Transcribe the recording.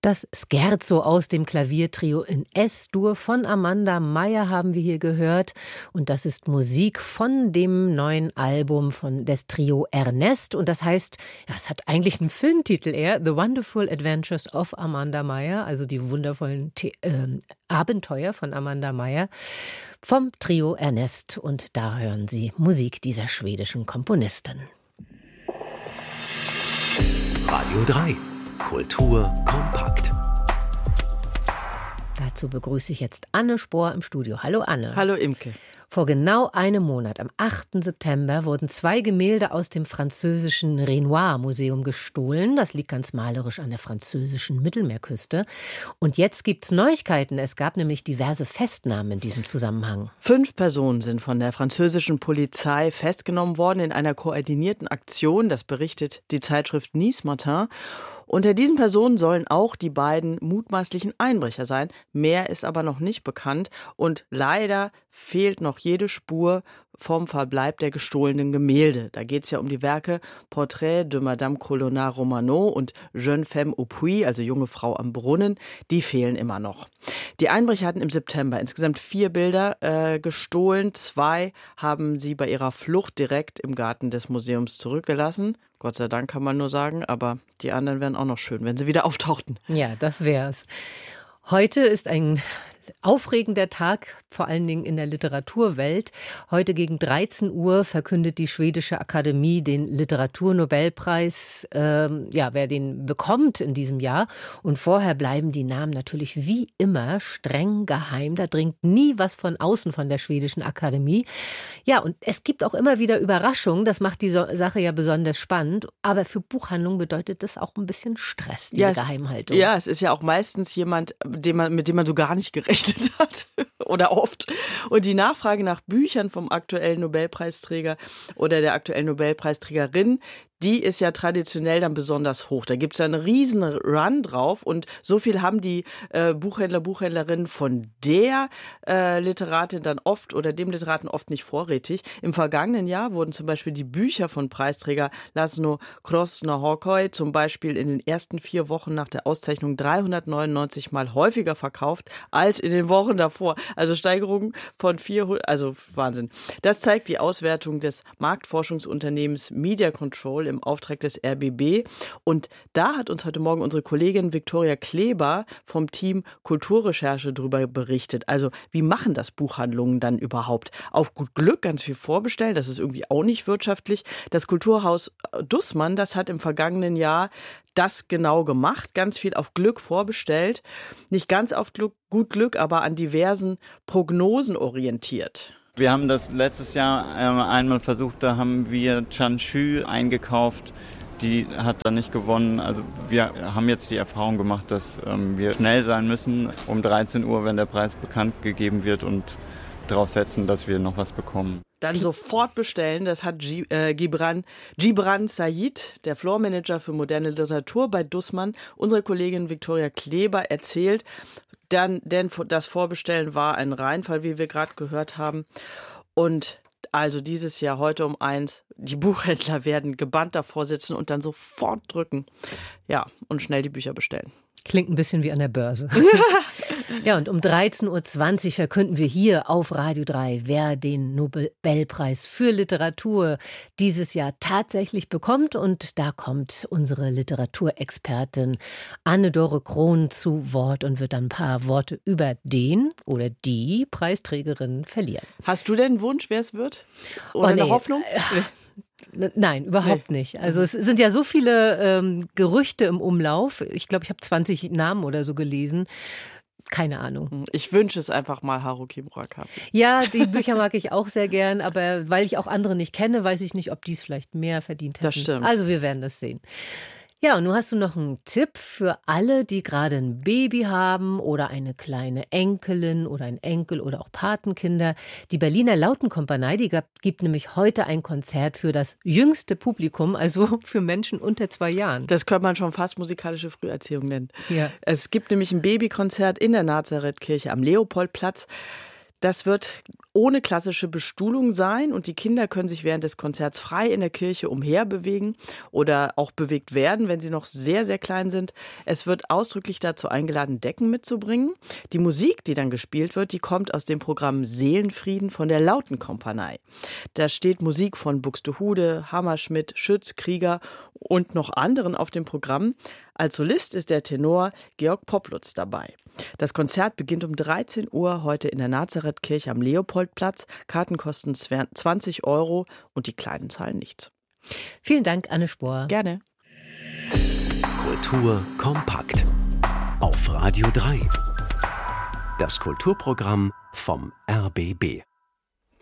Das Scherzo aus dem Klaviertrio in S-Dur von Amanda Meier haben wir hier gehört. Und das ist Musik von dem neuen Album des Trio Ernest. Und das heißt, ja, es hat eigentlich einen Filmtitel eher, The Wonderful Adventures of Amanda Meier, also die wundervollen Abenteuer von Amanda Meier vom Trio Ernest. Und da hören Sie Musik dieser schwedischen Komponistin. Radio 3. Kultur kompakt. Dazu begrüße ich jetzt Anne Spohr im Studio. Hallo Anne. Hallo Imke. Vor genau einem Monat, am 8. September, wurden 2 Gemälde aus dem französischen Renoir-Museum gestohlen. Das liegt ganz malerisch an der französischen Mittelmeerküste. Und jetzt gibt's Neuigkeiten. Es gab nämlich diverse Festnahmen in diesem Zusammenhang. 5 Personen sind von der französischen Polizei festgenommen worden in einer koordinierten Aktion. Das berichtet die Zeitschrift Nice Matin. Unter diesen Personen sollen auch die beiden mutmaßlichen Einbrecher sein. Mehr ist aber noch nicht bekannt. Und leider fehlt noch jede Spur vom Verbleib der gestohlenen Gemälde. Da geht es ja um die Werke Portrait de Madame Colonna Romano und Jeune Femme au Puits, also junge Frau am Brunnen. Die fehlen immer noch. Die Einbrecher hatten im September insgesamt 4 Bilder gestohlen. 2 haben sie bei ihrer Flucht direkt im Garten des Museums zurückgelassen. Gott sei Dank kann man nur sagen, aber die anderen wären auch noch schön, wenn sie wieder auftauchten. Ja, das wär's. Heute ist ein aufregender Tag, vor allen Dingen in der Literaturwelt. Heute gegen 13 Uhr verkündet die Schwedische Akademie den Literaturnobelpreis, wer den bekommt in diesem Jahr. Und vorher bleiben die Namen natürlich wie immer streng geheim. Da dringt nie was von außen von der Schwedischen Akademie. Ja, und es gibt auch immer wieder Überraschungen. Das macht die Sache ja besonders spannend. Aber für Buchhandlungen bedeutet das auch ein bisschen Stress, diese Geheimhaltung. Ja, es ist ja auch meistens jemand, mit dem man so gar nicht gerechnet hat oder oft. Und die Nachfrage nach Büchern vom aktuellen Nobelpreisträger oder der aktuellen Nobelpreisträgerin, die ist ja traditionell dann besonders hoch. Da gibt es ja einen riesen Run drauf und so viel haben die Buchhändlerinnen von der Literatin dann oft oder dem Literaten oft nicht vorrätig. Im vergangenen Jahr wurden zum Beispiel die Bücher von Preisträger Laszlo Krosno-Horkoy zum Beispiel in den ersten 4 Wochen nach der Auszeichnung 399 Mal häufiger verkauft als in den Wochen davor. Also Steigerung von 400, also Wahnsinn. Das zeigt die Auswertung des Marktforschungsunternehmens Media Control im Auftrag des RBB. Und da hat uns heute Morgen unsere Kollegin Viktoria Kleber vom Team Kulturrecherche darüber berichtet. Also wie machen das Buchhandlungen dann überhaupt? Auf gut Glück ganz viel vorbestellen, das ist irgendwie auch nicht wirtschaftlich. Das Kulturhaus Dussmann, das hat im vergangenen Jahr das genau gemacht, ganz viel auf Glück vorbestellt. Nicht ganz auf gut Glück, aber an diversen Prognosen orientiert. Wir haben das letztes Jahr einmal versucht, da haben wir Chan Xu eingekauft. Die hat dann nicht gewonnen. Also wir haben jetzt die Erfahrung gemacht, dass wir schnell sein müssen um 13 Uhr, wenn der Preis bekannt gegeben wird und darauf setzen, dass wir noch was bekommen. Dann sofort bestellen, das hat Gibran Said, der Floormanager für moderne Literatur bei Dussmann, unsere Kollegin Viktoria Kleber erzählt. Denn das Vorbestellen war ein Reinfall, wie wir gerade gehört haben. Und also dieses Jahr heute um 1, die Buchhändler werden gebannt davor sitzen und dann sofort drücken. Ja, und schnell die Bücher bestellen. Klingt ein bisschen wie an der Börse. Ja, und um 13.20 Uhr verkünden wir hier auf Radio 3, wer den Nobelpreis für Literatur dieses Jahr tatsächlich bekommt. Und da kommt unsere Literaturexpertin Anne-Dore Krohn zu Wort und wird dann ein paar Worte über den oder die Preisträgerin verlieren. Hast du denn einen Wunsch, wer es wird? Oder eine Hoffnung? Nein, überhaupt nicht. Also es sind ja so viele Gerüchte im Umlauf. Ich glaube, ich habe 20 Namen oder so gelesen. Keine Ahnung. Ich wünsche es einfach mal Haruki Murakami. Ja, die Bücher mag ich auch sehr gern, aber weil ich auch andere nicht kenne, weiß ich nicht, ob die es vielleicht mehr verdient hätten. Das stimmt. Also wir werden das sehen. Ja, und nun hast du noch einen Tipp für alle, die gerade ein Baby haben oder eine kleine Enkelin oder ein Enkel oder auch Patenkinder. Die Berliner Lautenkompanie, die gibt nämlich heute ein Konzert für das jüngste Publikum, also für Menschen unter 2 Jahren. Das könnte man schon fast musikalische Früherziehung nennen. Ja. Es gibt nämlich ein Babykonzert in der Nazarethkirche am Leopoldplatz. Das wird ohne klassische Bestuhlung sein und die Kinder können sich während des Konzerts frei in der Kirche umherbewegen oder auch bewegt werden, wenn sie noch sehr, sehr klein sind. Es wird ausdrücklich dazu eingeladen, Decken mitzubringen. Die Musik, die dann gespielt wird, die kommt aus dem Programm Seelenfrieden von der Lautenkompanie. Da steht Musik von Buxtehude, Hammerschmidt, Schütz, Krieger und noch anderen auf dem Programm. Als Solist ist der Tenor Georg Poplutz dabei. Das Konzert beginnt um 13 Uhr heute in der Nazarethkirche am Leopoldplatz. Karten kosten 20 € und die Kleinen zahlen nichts. Vielen Dank, Anne Spohr. Gerne. Kultur kompakt. Auf Radio 3. Das Kulturprogramm vom RBB.